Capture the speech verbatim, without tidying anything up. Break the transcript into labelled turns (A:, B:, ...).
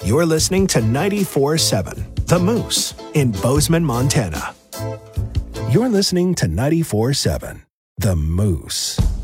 A: You're listening to ninety-four seven The Moose in Bozeman, Montana. You're listening to ninety-four seven The Moose.